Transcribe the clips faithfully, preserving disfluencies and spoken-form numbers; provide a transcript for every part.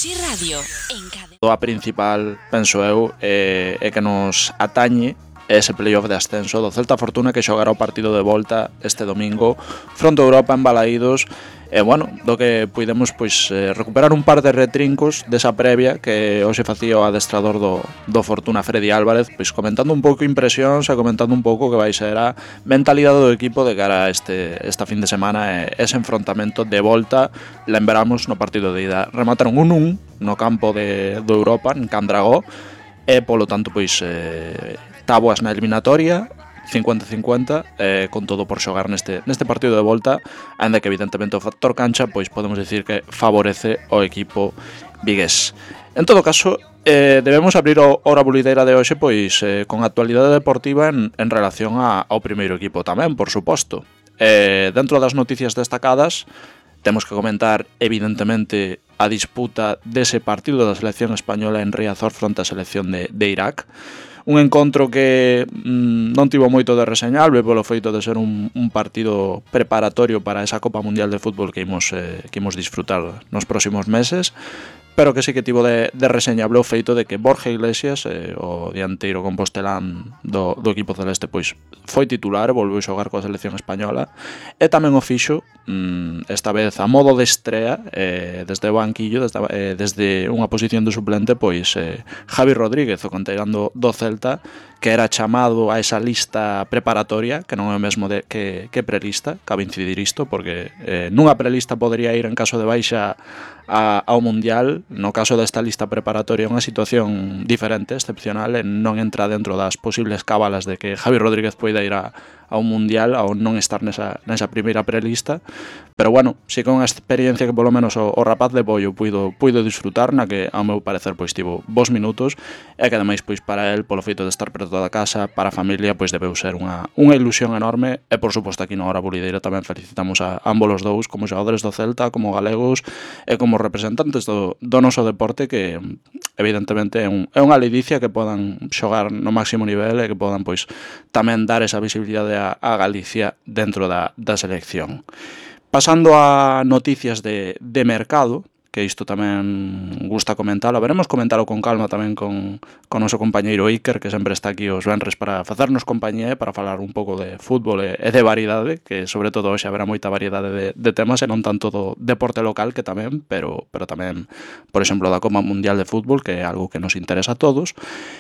Musi Radio, en cadena. A principal, penso eu, é, é que nos atañe ese playoff de ascenso do Celta Fortuna, que xogará o partido de volta este domingo fronte a Europa en Balaídos. E, bueno, do que puidemos pois, eh, recuperar un par de retrincos desa previa que hoxe facía o adestrador do, do Fortuna, Freddy Álvarez, pois comentando un pouco impresións e comentando un pouco que vai ser a mentalidade do equipo de cara a este, esta fin de semana e ese enfrontamento de volta. Lembramos no partido de ida remataron un un no campo de, do Europa, en Candragó, e polo tanto pois eh, táboas na eliminatoria cincuenta cincuenta, eh, con todo por xogar neste, neste partido de volta, ainda que evidentemente o factor cancha pois podemos dicir que favorece o equipo vigués. En todo caso, eh, debemos abrir o hora bulideira de hoxe pois eh, con a actualidade deportiva en, en relación a, ao primeiro equipo tamén, por suposto. Eh, dentro das noticias destacadas temos que comentar evidentemente a disputa dese partido da selección española en Riazor fronte á selección de, de Irak. Un encontro que mmm, non tivo moito de reseñable polo feito de ser un, un partido preparatorio para esa Copa Mundial de Fútbol que imos, eh, que imos disfrutar nos próximos meses, pero que sí que tivo de, de reseñable o feito de que Borja Iglesias, eh, o dianteiro compostelán do, do equipo celeste, pois foi titular e volveu xogar coa selección española, e tamén o fixo mmm, esta vez a modo de estrea, eh, desde o banquillo, desde, eh, desde unha posición de suplente, pois eh, Javi Rodríguez, o conteirando do Celta, que era chamado a esa lista preparatoria, que non é o mesmo de, que, que prelista, cabe incidir isto, porque eh, nunha prelista podría ir en caso de baixa a, ao Mundial. No caso desta lista preparatoria é unha situación diferente, excepcional, e non entra dentro das posibles cábalas de que Javi Rodríguez poida ir a, a un Mundial ao non estar nesa, nesa primeira prelista. Pero bueno, si con unha experiencia que polo menos o, o rapaz de Bollo puido, puido disfrutar, na que ao meu parecer pois tivo bons minutos, e que ademais pois para el, polo feito de estar preto da casa, para a familia, pois debeu ser unha, unha ilusión enorme. E por suposto aquí na hora bulideira tamén felicitamos a ambos os dous como xogadores do Celta, como galegos e como representantes do, do noso deporte, que evidentemente é, un, é unha ledicia que podan xogar no máximo nivel e que podan pois tamén dar esa visibilidade a, a Galicia dentro da, da selección. Pasando a noticias de, de mercado, que isto tamén gusta comentalo, veremos comentalo con calma tamén con, con o noso compañeiro Iker, que sempre está aquí os venres para facernos compañía e para falar un pouco de fútbol e, e de variedade, que sobre todo hoxe haberá moita variedade de, de temas e non tanto do deporte local, que tamén, pero, pero tamén, por exemplo, da Copa Mundial de Fútbol, que é algo que nos interesa a todos.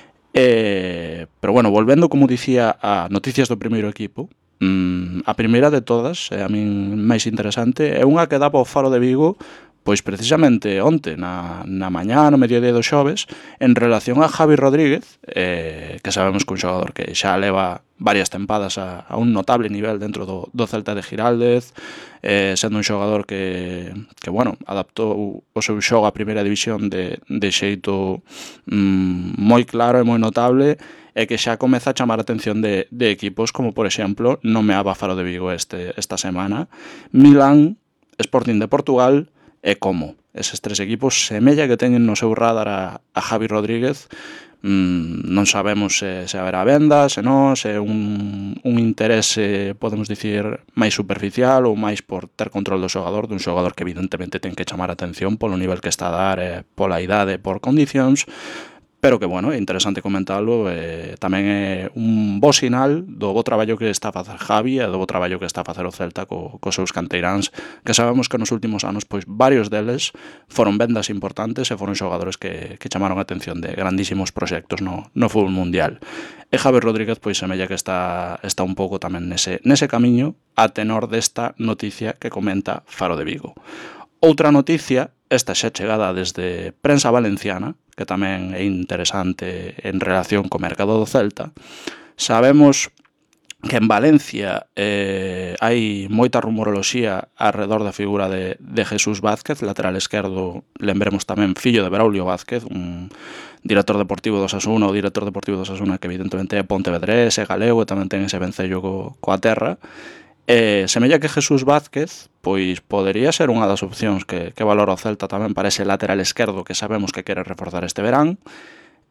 Eh, pero bueno, volvendo, como dicía, a noticias do primeiro equipo, mm, a primeira de todas, e a min máis interesante, é unha que dá para o Faro de Vigo, pois precisamente onte, na, na mañá, no mediodía do xoves, en relación a Javi Rodríguez, eh, que sabemos que un xogador que xa leva varias tempadas a, a un notable nivel dentro do, do Celta de Giraldez, eh, sendo un xogador que, que bueno, adaptou o seu xogo á primeira división de, de xeito mm, moi claro e moi notable, e que xa comeza a chamar a atención de, de equipos como, por exemplo, nomeaba Faro de Vigo este, esta semana, Milán, Sporting de Portugal e Como. Eses tres equipos semella que teñen no seu radar a, a Javi Rodríguez. Mm, non sabemos se, se haberá venda, se non, se un, un interese, podemos dicir, máis superficial ou máis por ter control do xogador, dun xogador que evidentemente ten que chamar a atención polo nivel que está a dar, e pola idade, por condicións, pero que, bueno, é interesante comentalo, e tamén é un bo sinal do bo traballo que está a facer Javi e do bo traballo que está a facer o Celta co, cos seus canteiráns, que sabemos que nos últimos anos, pois, varios deles foron vendas importantes e foron xogadores que, que chamaron a atención de grandísimos proxectos no, no fútbol mundial. E Javi Rodríguez, pois, semella que está, está un pouco tamén nese, nese camiño a tenor desta noticia que comenta Faro de Vigo. Outra noticia, esta xa chegada desde Prensa Valenciana, que tamén é interesante en relación co mercado do Celta. Sabemos que en Valencia eh, hai moita rumoroloxía alrededor da figura de, de Jesús Vázquez, lateral esquerdo, lembremos tamén fillo de Braulio Vázquez, un director deportivo do Osasuna, o director deportivo do Osasuna que evidentemente é pontevedrés, é galego e tamén ten ese vencello co, coa terra. Eh, semella que Jesús Vázquez pois podería ser unha das opcións que, que valora o Celta tamén para ese lateral esquerdo que sabemos que quere reforzar este verán.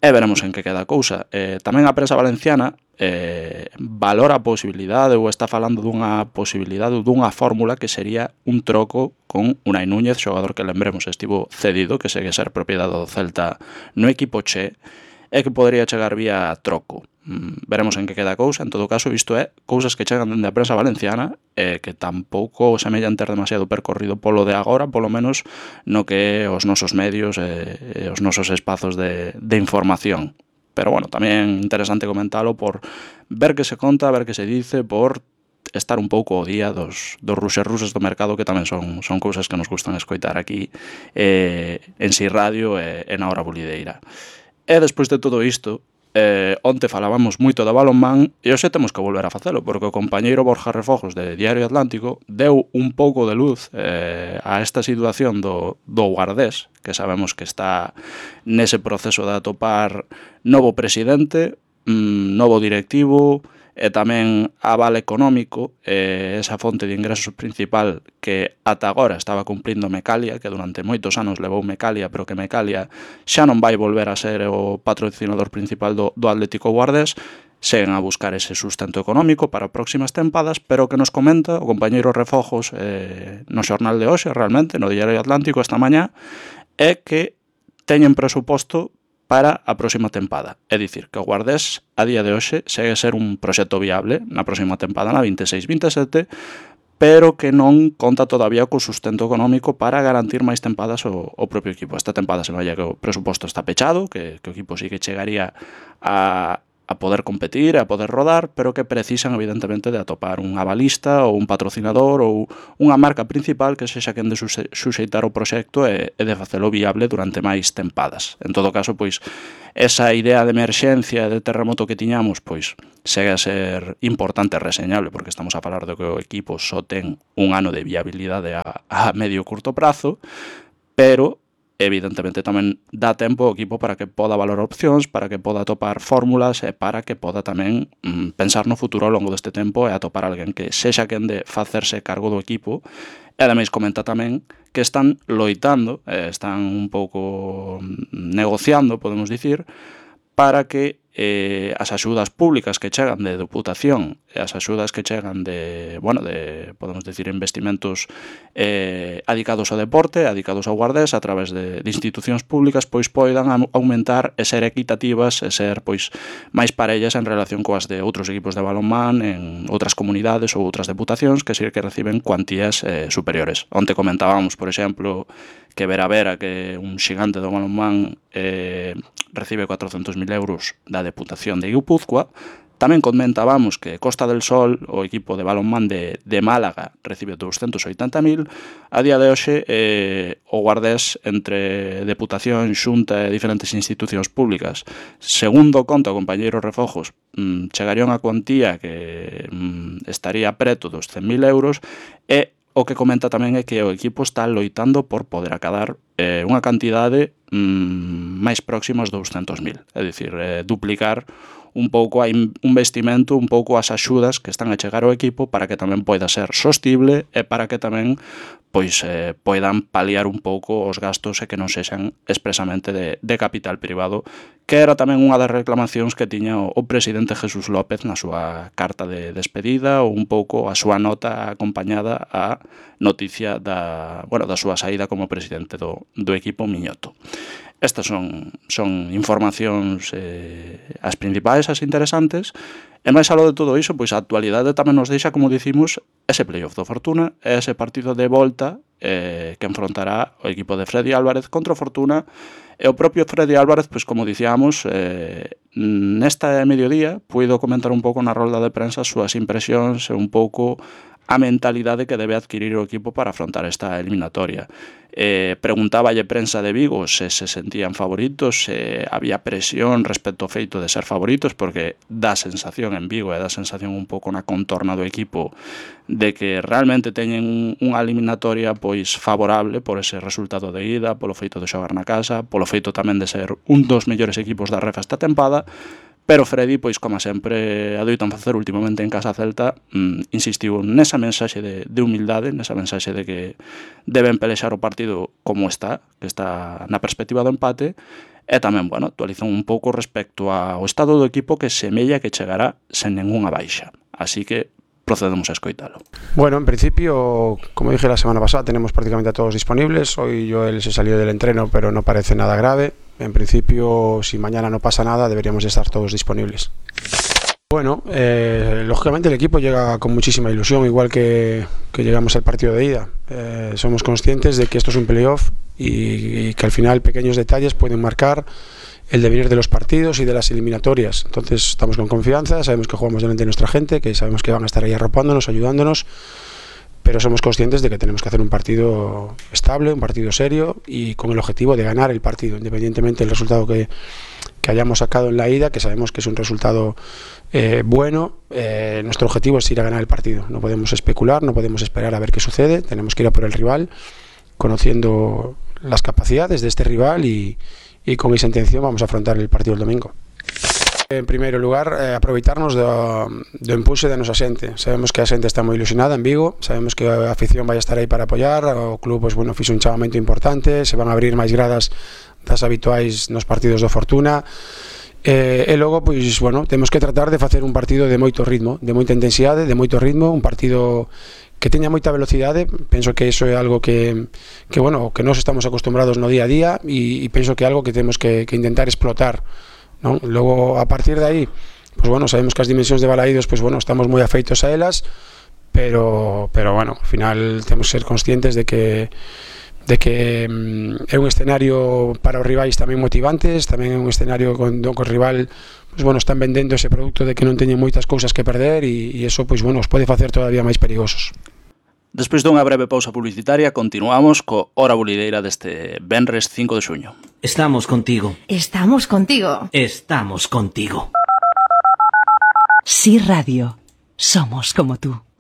e veremos en que queda a cousa. Eh, tamén a prensa valenciana eh, valora a posibilidade ou está falando dunha posibilidade ou dunha fórmula que sería un troco con Unai Núñez, xogador que lembremos estivo cedido, que segue ser propiedade do Celta no equipo che, e que podría chegar vía troco. Mm, veremos en que queda a cousa. En todo caso, isto é cousas que chegan dende a prensa valenciana e que tampouco semellan ter demasiado percorrido polo de agora, polo menos no que é os nosos medios e, e os nosos espazos de, de información. Pero bueno, tamén interesante comentalo por ver que se conta, ver que se dice, por estar un pouco ao día dos, dos ruxes ruses do mercado, que tamén son, son cousas que nos gustan escoitar aquí eh, en Si Radio e, e na Hora Bulideira. E despois de todo isto, eh, onte falábamos moito de balonmán e hoxe temos que volver a facelo, porque o compañeiro Borja Refojos de Diario Atlántico deu un pouco de luz eh, a esta situación do, do Guardés, que sabemos que está nese proceso de atopar novo presidente, mm, novo directivo, e tamén aval económico, eh, esa fonte de ingresos principal que ata agora estaba cumplindo Mecalia, que durante moitos anos levou Mecalia, pero que Mecalia xa non vai volver a ser o patrocinador principal do, do Atlético Guardés. Seguen a buscar ese sustento económico para próximas tempadas, pero que nos comenta o compañeiro Refojos eh, no xornal de hoxe, realmente, no Diario Atlántico esta mañá, é que teñen presuposto para a próxima tempada. É dicir, que o Guardés a día de hoxe segue a ser un proxecto viable na próxima tempada, na veintiséis veintisiete, pero que non conta todavía co sustento económico para garantir máis tempadas o, o propio equipo. Esta tempada se vaya que o presuposto está pechado, que, que o equipo sí que chegaría a, a poder competir, a poder rodar, pero que precisan evidentemente de atopar un avalista ou un patrocinador ou unha marca principal que sexa quen de suxeitar o proxecto e, e de facelo viable durante máis tempadas. En todo caso, pois, esa idea de emerxencia de terremoto que tiñamos, pois, segue a ser importante e reseñable, porque estamos a falar de que o equipo só ten un ano de viabilidade a, a medio curto prazo, pero evidentemente tamén dá tempo ao equipo para que poda valorar opcións, para que poda atopar fórmulas e para que poda tamén mm, pensar no futuro ao longo deste tempo e atopar alguén que sexa quen de facerse cargo do equipo. E ademais comenta tamén que están loitando, eh, están un pouco negociando, podemos dicir, para que eh, as axudas públicas que chegan de Deputación e as axudas que chegan de, bueno, de, podemos decir, investimentos eh, adicados ao deporte, adicados ao Guardés, a través de, de institucións públicas, pois poidan aumentar e ser equitativas e ser, pois, máis parellas en relación coas de outros equipos de balonmán en outras comunidades ou outras deputacións que sí que reciben cuantías eh, superiores. Onte comentábamos, por exemplo, que Vera Vera, que é un xigante do balonmán, eh, recibe cuatrocentos mil euros da Deputación de Guipúzcoa. Tamén comentábamos que Costa del Sol, o equipo de balonmán de, de Málaga, recibe douscentos oitenta mil. A día de hoxe, eh, o Guardés, entre Deputación, Xunta e diferentes institucións públicas, segundo conta o compañeiro Refojos, mm, chegaría unha cuantía que mm, estaría preto dos cen mil euros, e o que comenta tamén é que o equipo está loitando por poder acadar eh, unha cantidade mm, máis próxima aos douscentos mil, é dicir, eh, duplicar un pouco a investimento, un pouco as axudas que están a chegar ao equipo para que tamén poida ser sostible e para que tamén pois eh, poidan paliar un pouco os gastos e que non sexan expresamente de, de capital privado, que era tamén unha das reclamacións que tiña o, o presidente Jesús López na súa carta de despedida ou un pouco a súa nota acompañada á noticia da, bueno, da súa saída como presidente do, do equipo Miñoto. Estas son, son informacións eh, as principais, as interesantes, e máis aló de todo iso, pois a actualidade tamén nos deixa, como dicimos, ese playoff do Fortuna, ese partido de volta eh, que enfrontará o equipo de Freddy Álvarez contra o Fortuna, e o propio Freddy Álvarez, pois como dicíamos, eh, nesta mediodía, puido comentar un pouco na rolda de prensa as súas impresións e un pouco a mentalidade que debe adquirir o equipo para afrontar esta eliminatoria. Eh, preguntáballe prensa de Vigo se se sentían favoritos, se había presión respecto ao feito de ser favoritos, porque dá sensación en Vigo e dá sensación un pouco na contorna do equipo de que realmente teñen unha eliminatoria pois favorable por ese resultado de ida, polo feito de xogar na casa, polo feito tamén de ser un dos mellores equipos da Refa esta tempada. Pero Freddy, pois como sempre adoitan facer últimamente en Casa Celta, mmm, insistiu nesa mensaxe de, de humildade, nesa mensaxe de que deben pelexar o partido como está, que está na perspectiva do empate, e tamén, bueno, actualizan un pouco respecto ao estado do equipo que semella que chegará sen ningunha baixa. Así que procedemos a escoitalo. Bueno, en principio, como dije la semana pasada, tenemos prácticamente a todos disponibles. Hoy Joel se salió del entreno, pero no parece nada grave. En principio, si mañana no pasa nada, deberíamos de estar todos disponibles. Bueno, eh, lógicamente el equipo llega con muchísima ilusión, igual que, que llegamos al partido de ida. Eh, somos conscientes de que esto es un playoff y, y que al final pequeños detalles pueden marcar el devenir de los partidos y de las eliminatorias. Entonces estamos con confianza, sabemos que jugamos delante de nuestra gente, que sabemos que van a estar ahí arropándonos, ayudándonos, pero somos conscientes de que tenemos que hacer un partido estable, un partido serio y con el objetivo de ganar el partido, independientemente del resultado que, que hayamos sacado en la ida, que sabemos que es un resultado eh, bueno. Eh, nuestro objetivo es ir a ganar el partido, no podemos especular, no podemos esperar a ver qué sucede, tenemos que ir a por el rival, conociendo las capacidades de este rival y y con esa intención vamos a afrontar el partido del domingo. En primeiro lugar, eh, aproveitarnos do, do impulso da nosa xente. Sabemos que a xente está moi ilusionada en Vigo, sabemos que a afición vai estar aí para apoiar, o club pues, bueno, fixo un chamamento importante, se van a abrir máis gradas das habituais nos partidos do Fortuna, eh, e logo, pois, bueno, temos que tratar de facer un partido de moito ritmo, de moita intensidade, de moito ritmo, un partido que teña moita velocidade. Penso que iso é algo que, que bueno, que nós estamos acostumbrados no día a día e, e penso que é algo que temos que, que intentar explotar, non? Logo, a partir de aí, pues bueno, sabemos que as dimensións de Balaídos, pues bueno, estamos moi afeitos a elas, pero, pero bueno, ao final temos que ser conscientes de que de que mm, é un escenario para os rivais tamén motivantes, tamén é un escenario con, con o rival pues, bueno, están vendendo ese produto de que non teñen moitas cousas que perder e, e eso pues, bueno, os pode facer todavía máis perigosos. Despois dunha breve pausa publicitaria, continuamos co Hora Bulideira deste venres cinco de xuño. Estamos contigo. Estamos contigo. Estamos contigo. Sí Radio. Somos como tú.